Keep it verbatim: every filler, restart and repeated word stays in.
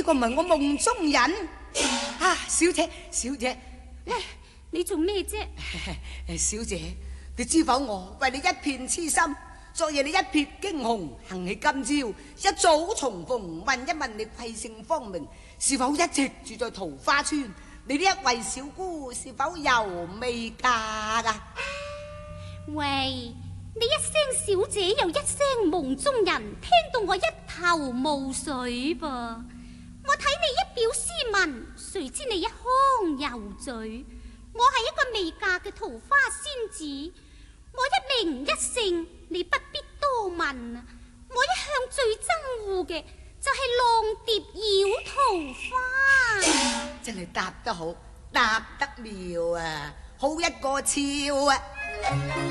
個唔係我夢中人啊！小姐，小姐， 喂，你做咩啫？ 小姐，你知否我為你一片痴心，昨夜你一瞥驚鴻，幸起今朝一早重逢，問一問你貴姓芳名，是否一直住在桃花村？你呢一位小姑是否猶未嫁噶？ 喂，你一聲小姐又一聲夢中人，聽到我一頭霧水噃。我睇你一表斯文，誰知你一腔油嘴。我係一個未嫁嘅桃花仙子，我一名一姓你不必多問啊。我一向最憎惡嘅就係浪蝶繞桃花。 真係答得好，答得妙啊，好一個俏啊！